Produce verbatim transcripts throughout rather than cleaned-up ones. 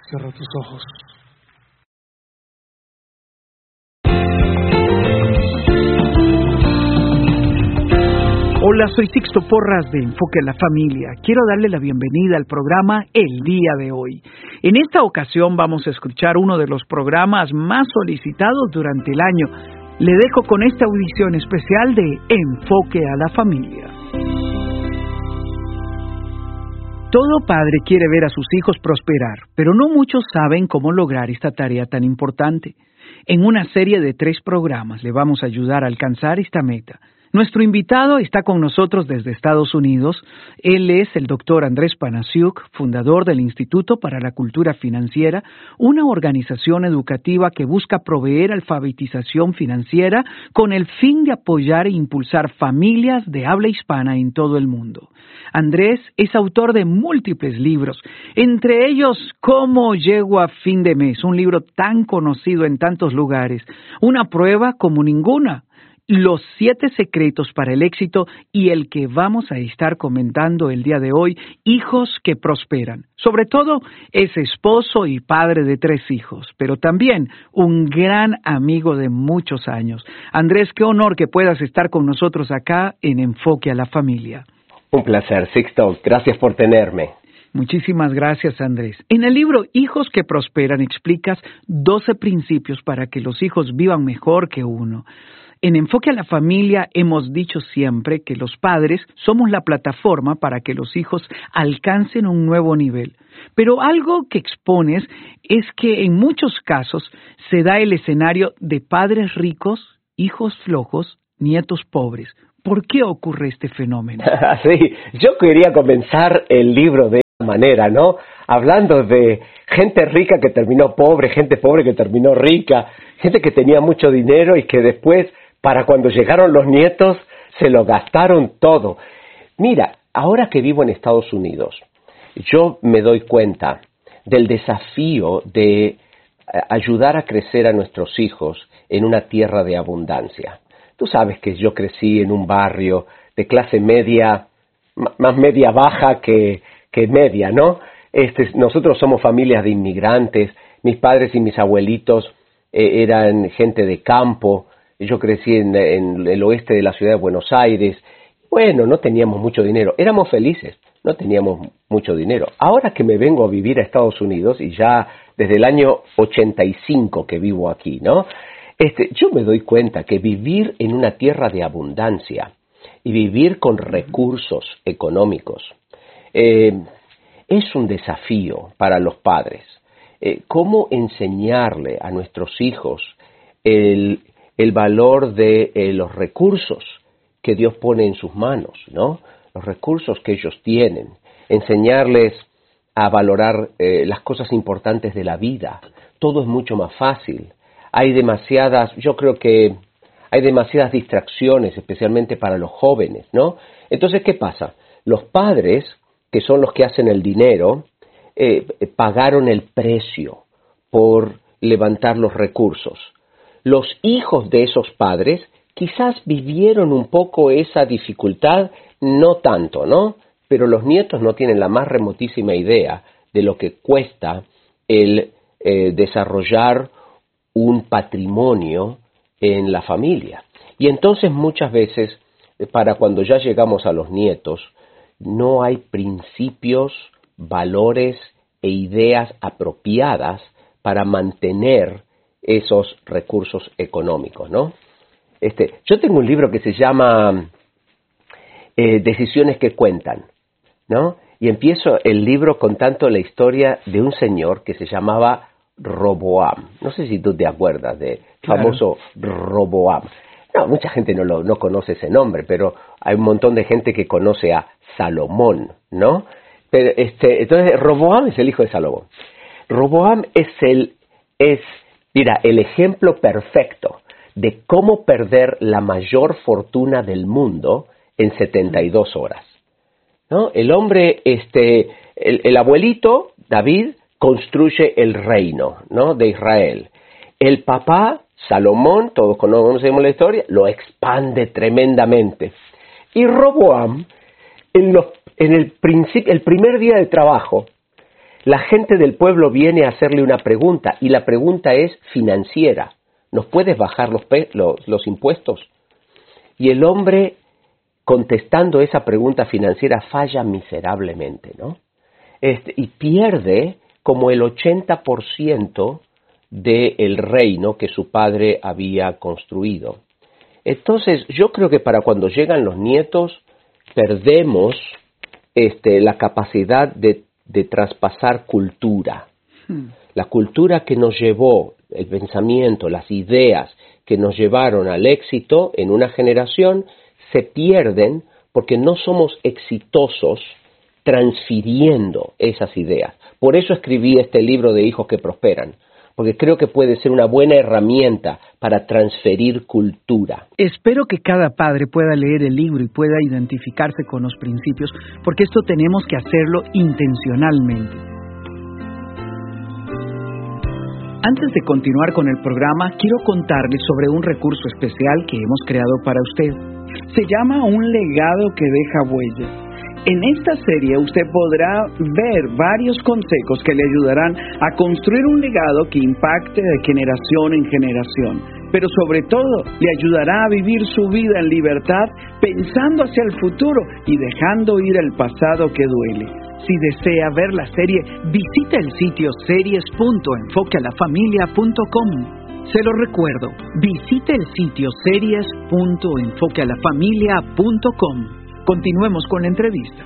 Cierra tus ojos. Hola, soy Sixto Porras de Enfoque a la Familia. Quiero darle la bienvenida al programa El Día de Hoy. En esta ocasión vamos a escuchar uno de los programas más solicitados durante el año. Le dejo con esta audición especial de Enfoque a la Familia. Todo padre quiere ver a sus hijos prosperar, pero no muchos saben cómo lograr esta tarea tan importante. En una serie de tres programas le vamos a ayudar a alcanzar esta meta. Nuestro invitado está con nosotros desde Estados Unidos. Él es el doctor Andrés Panasiuk, fundador del Instituto para la Cultura Financiera, una organización educativa que busca proveer alfabetización financiera con el fin de apoyar e impulsar familias de habla hispana en todo el mundo. Andrés es autor de múltiples libros, entre ellos ¿Cómo llego a fin de mes?, un libro tan conocido en tantos lugares, una prueba como ninguna, Los siete secretos para el éxito y el que vamos a estar comentando el día de hoy, Hijos que prosperan. Sobre todo, es esposo y padre de tres hijos, pero también un gran amigo de muchos años. Andrés, qué honor que puedas estar con nosotros acá en Enfoque a la Familia. Un placer, Sixto. Gracias por tenerme. Muchísimas gracias, Andrés. En el libro Hijos que prosperan explicas doce principios para que los hijos vivan mejor que uno. En Enfoque a la Familia hemos dicho siempre que los padres somos la plataforma para que los hijos alcancen un nuevo nivel. Pero algo que expones es que en muchos casos se da el escenario de padres ricos, hijos flojos, nietos pobres. ¿Por qué ocurre este fenómeno? Sí, yo quería comenzar el libro de esta manera, ¿no? Hablando de gente rica que terminó pobre, gente pobre que terminó rica, gente que tenía mucho dinero y que después, para cuando llegaron los nietos, se lo gastaron todo. Mira, ahora que vivo en Estados Unidos, yo me doy cuenta del desafío de ayudar a crecer a nuestros hijos en una tierra de abundancia. Tú sabes que yo crecí en un barrio de clase media, más media baja que, que media, ¿no? Este, nosotros somos familias de inmigrantes, mis padres y mis abuelitos eh, eran gente de campo. Yo crecí en, en el oeste de la ciudad de Buenos Aires. Bueno, no teníamos mucho dinero. Éramos felices, no teníamos mucho dinero. Ahora que me vengo a vivir a Estados Unidos, y ya desde el año ochenta y cinco que vivo aquí, ¿no? Este, yo me doy cuenta que vivir en una tierra de abundancia y vivir con recursos económicos eh, es un desafío para los padres. Eh, ¿Cómo enseñarle a nuestros hijos el... el valor de eh, los recursos que Dios pone en sus manos, ¿no? Los recursos que ellos tienen, enseñarles a valorar eh, las cosas importantes de la vida. Todo es mucho más fácil. Hay demasiadas, yo creo que hay demasiadas distracciones, especialmente para los jóvenes, ¿no? Entonces, ¿qué pasa? Los padres, que son los que hacen el dinero, eh, pagaron el precio por levantar los recursos. Los hijos de esos padres quizás vivieron un poco esa dificultad, no tanto, ¿no? Pero los nietos no tienen la más remotísima idea de lo que cuesta el eh, desarrollar un patrimonio en la familia. Y entonces muchas veces, para cuando ya llegamos a los nietos, no hay principios, valores e ideas apropiadas para mantener esos recursos económicos, ¿no? Este, yo tengo un libro que se llama eh, Decisiones que cuentan, ¿no? Y empiezo el libro contando la historia de un señor que se llamaba Roboam. No sé si tú te acuerdas del Claro. famoso Roboam. No, mucha gente no, lo, no conoce ese nombre, pero hay un montón de gente que conoce a Salomón, ¿no? Pero este, entonces Roboam es el hijo de Salomón. Roboam es el es Mira, el ejemplo perfecto de cómo perder la mayor fortuna del mundo en setenta y dos horas, ¿no? El hombre, este, el, el abuelito, David, construye el reino, ¿no?, de Israel. El papá, Salomón, todos conocemos la historia, lo expande tremendamente. Y Roboam, en, los, en el, principio, el primer día de trabajo, la gente del pueblo viene a hacerle una pregunta, y la pregunta es financiera. ¿Nos puedes bajar los, pe- los, los impuestos? Y el hombre, contestando esa pregunta financiera, falla miserablemente, ¿no? Este, y pierde como el ochenta por ciento del reino que su padre había construido. Entonces, yo creo que para cuando llegan los nietos, perdemos este, la capacidad de, de traspasar cultura. Hmm. La cultura que nos llevó, el pensamiento, las ideas que nos llevaron al éxito en una generación, se pierden porque no somos exitosos transfiriendo esas ideas. Por eso escribí este libro de Hijos que Prosperan, porque creo que puede ser una buena herramienta para transferir cultura. Espero que cada padre pueda leer el libro y pueda identificarse con los principios, porque esto tenemos que hacerlo intencionalmente. Antes de continuar con el programa, quiero contarles sobre un recurso especial que hemos creado para usted. Se llama Un legado que deja huellas. En esta serie usted podrá ver varios consejos que le ayudarán a construir un legado que impacte de generación en generación, pero sobre todo le ayudará a vivir su vida en libertad pensando hacia el futuro y dejando ir el pasado que duele. Si desea ver la serie, visite el sitio series punto enfoque a la familia punto com. Se lo recuerdo, visite el sitio series punto enfoque a la familia punto com. Continuemos con la entrevista.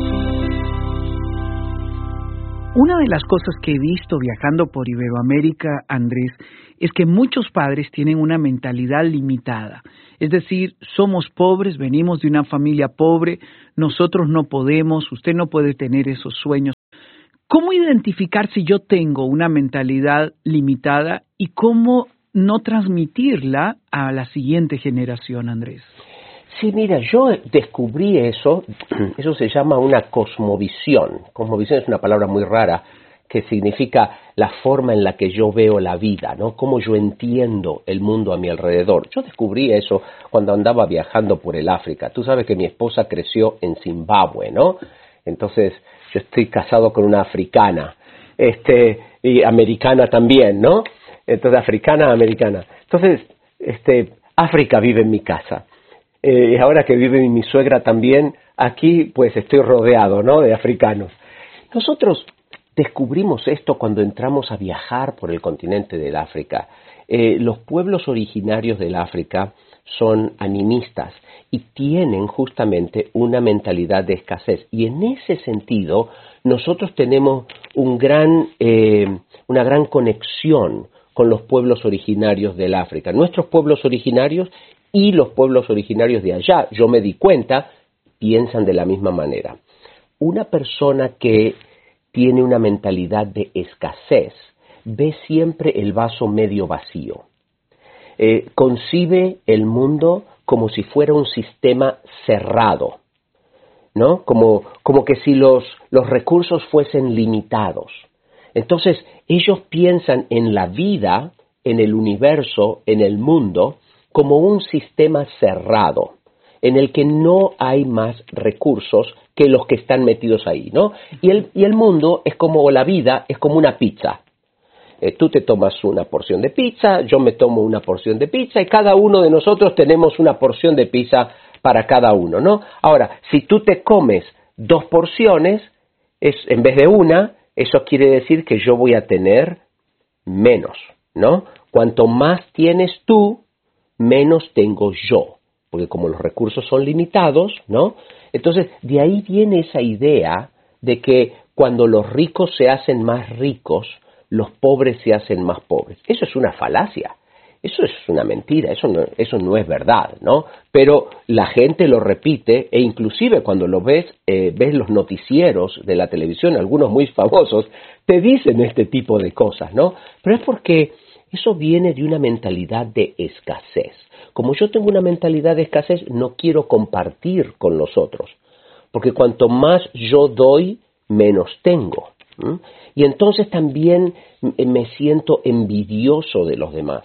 Una de las cosas que he visto viajando por Iberoamérica, Andrés, es que muchos padres tienen una mentalidad limitada. Es decir, somos pobres, venimos de una familia pobre, nosotros no podemos, usted no puede tener esos sueños. ¿Cómo identificar si yo tengo una mentalidad limitada y cómo no transmitirla a la siguiente generación, Andrés? Sí, mira, yo descubrí eso, eso se llama una cosmovisión. Cosmovisión es una palabra muy rara que significa la forma en la que yo veo la vida, ¿no? Cómo yo entiendo el mundo a mi alrededor. Yo descubrí eso cuando andaba viajando por el África. Tú sabes que mi esposa creció en Zimbabue, ¿no? Entonces, yo estoy casado con una africana, este, y americana también, ¿no? Entonces, africana, americana. Entonces, este, África vive en mi casa. Y eh, ahora que vive mi suegra también, aquí pues estoy rodeado, ¿no?, de africanos. Nosotros descubrimos esto cuando entramos a viajar por el continente del África. Eh, los pueblos originarios del África son animistas y tienen justamente una mentalidad de escasez. Y en ese sentido, nosotros tenemos un gran, eh, una gran conexión con los pueblos originarios del África. Nuestros pueblos originarios y los pueblos originarios de allá, yo me di cuenta, piensan de la misma manera. Una persona que tiene una mentalidad de escasez ve siempre el vaso medio vacío. Eh, concibe el mundo como si fuera un sistema cerrado, ¿no? Como, como que si los, los recursos fuesen limitados. Entonces, ellos piensan en la vida, en el universo, en el mundo, como un sistema cerrado, en el que no hay más recursos que los que están metidos ahí, ¿no? Y el, y el mundo es como, la vida es como una pizza. Eh, tú te tomas una porción de pizza, yo me tomo una porción de pizza, y cada uno de nosotros tenemos una porción de pizza para cada uno, ¿no? Ahora, si tú te comes dos porciones, es, en vez de una, eso quiere decir que yo voy a tener menos, ¿no? Cuanto más tienes tú, menos tengo yo, porque como los recursos son limitados, ¿no? Entonces, de ahí viene esa idea de que cuando los ricos se hacen más ricos, los pobres se hacen más pobres. Eso es una falacia, eso es una mentira, eso no, eso no es verdad, ¿no? Pero la gente lo repite, e inclusive cuando lo ves, eh, ves los noticieros de la televisión, algunos muy famosos, te dicen este tipo de cosas, ¿no? Pero es porque eso viene de una mentalidad de escasez. Como yo tengo una mentalidad de escasez, no quiero compartir con los otros, porque cuanto más yo doy, menos tengo. ¿Mm? Y entonces también me siento envidioso de los demás.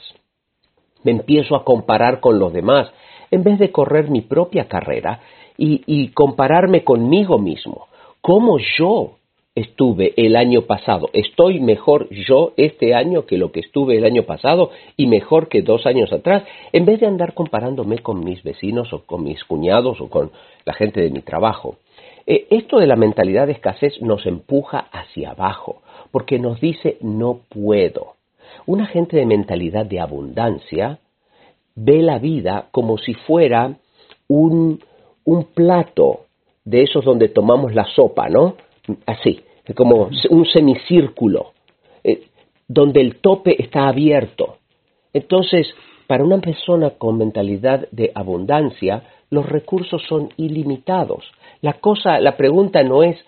Me empiezo a comparar con los demás, en vez de correr mi propia carrera y, y compararme conmigo mismo. ¿Cómo yo estuve el año pasado? ¿Estoy mejor yo este año que lo que estuve el año pasado y mejor que dos años atrás? En vez de andar comparándome con mis vecinos o con mis cuñados o con la gente de mi trabajo. Eh, esto de la mentalidad de escasez nos empuja hacia abajo porque nos dice no puedo. Una gente de mentalidad de abundancia ve la vida como si fuera un, un plato de esos donde tomamos la sopa, ¿no? Así, como un semicírculo, eh, donde el tope está abierto. Entonces, para una persona con mentalidad de abundancia, los recursos son ilimitados. La cosa, la pregunta no es,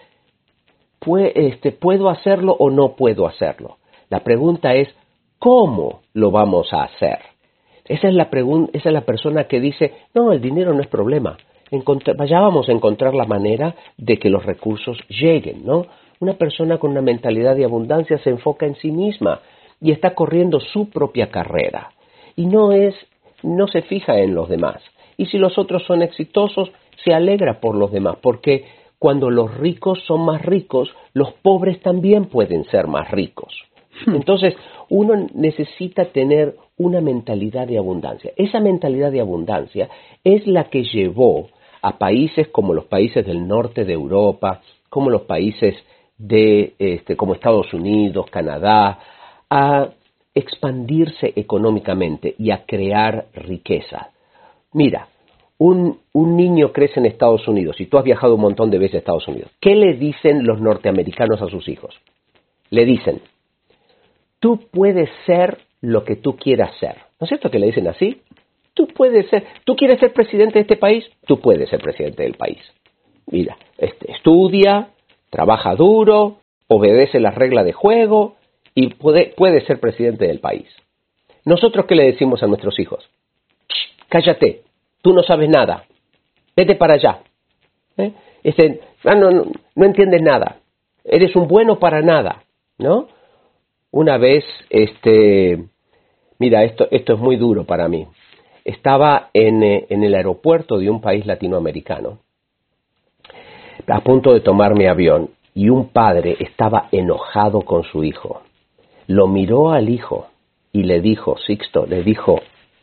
este, ¿puedo hacerlo o no puedo hacerlo? La pregunta es, ¿cómo lo vamos a hacer? Esa es la pregunta, esa es la persona que dice, no, el dinero no es problema. Encontr- vayamos a encontrar la manera de que los recursos lleguen, ¿no? Una persona con una mentalidad de abundancia se enfoca en sí misma y está corriendo su propia carrera. Y no es, no se fija en los demás. Y si los otros son exitosos, se alegra por los demás, porque cuando los ricos son más ricos, los pobres también pueden ser más ricos. Entonces, uno necesita tener una mentalidad de abundancia. Esa mentalidad de abundancia es la que llevó a países como los países del norte de Europa, como los países de, este, como Estados Unidos, Canadá, a expandirse económicamente y a crear riqueza. Mira, un, un niño crece en Estados Unidos y tú has viajado un montón de veces a Estados Unidos. ¿Qué le dicen los norteamericanos a sus hijos? Le dicen, tú puedes ser lo que tú quieras ser. ¿No es cierto que le dicen así? Tú puedes ser, ¿tú quieres ser presidente de este país? Tú puedes ser presidente del país. Mira, este, estudia, trabaja duro, obedece las reglas de juego y puede, puede ser presidente del país. ¿Nosotros qué le decimos a nuestros hijos? Cállate, tú no sabes nada, vete para allá. ¿Eh? Este, ah, no, no, no entiendes nada, eres un bueno para nada, ¿no? Una vez, este, mira, esto, esto es muy duro para mí. Estaba en, eh, en el aeropuerto de un país latinoamericano, a punto de tomar mi avión, y un padre estaba enojado con su hijo. Lo miró al hijo y le dijo, Sixto, le dijo,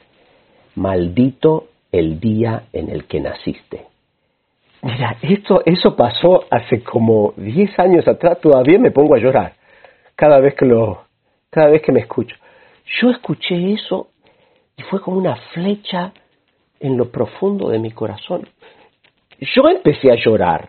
maldito el día en el que naciste. Mira, esto, eso pasó hace como diez años atrás, todavía me pongo a llorar cada vez que lo, cada vez que me escucho. Yo escuché eso y fue como una flecha en lo profundo de mi corazón. Yo empecé a llorar.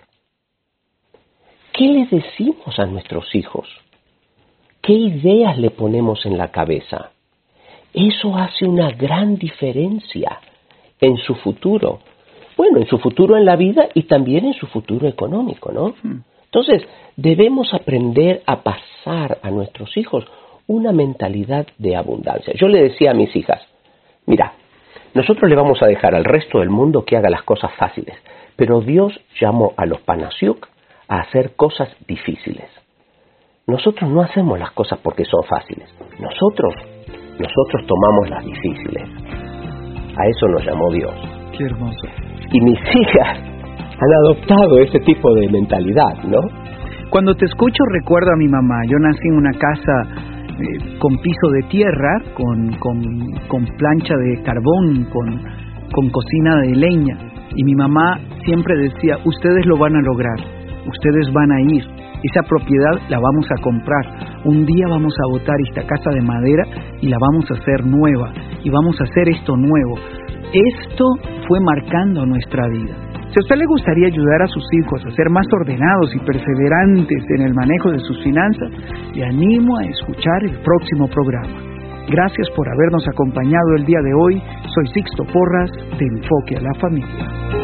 ¿Qué le decimos a nuestros hijos? ¿Qué ideas le ponemos en la cabeza? Eso hace una gran diferencia en su futuro. Bueno, en su futuro en la vida y también en su futuro económico, ¿no? Entonces, debemos aprender a pasar a nuestros hijos una mentalidad de abundancia. Yo le decía a mis hijas, mira, nosotros le vamos a dejar al resto del mundo que haga las cosas fáciles, pero Dios llamó a los Panasiuk a hacer cosas difíciles. Nosotros no hacemos las cosas porque son fáciles. Nosotros, nosotros tomamos las difíciles. A eso nos llamó Dios. Qué hermoso. Y mis hijas han adoptado ese tipo de mentalidad, ¿no? Cuando te escucho recuerdo a mi mamá. Yo nací en una casa eh, con piso de tierra, con, con, con plancha de carbón, con, con cocina de leña. Y mi mamá siempre decía, ustedes lo van a lograr, ustedes van a ir. Esa propiedad la vamos a comprar. Un día vamos a botar esta casa de madera y la vamos a hacer nueva. Y vamos a hacer esto nuevo. Esto fue marcando nuestra vida. Si a usted le gustaría ayudar a sus hijos a ser más ordenados y perseverantes en el manejo de sus finanzas, le animo a escuchar el próximo programa. Gracias por habernos acompañado el día de hoy. Soy Sixto Porras, de Enfoque a la Familia.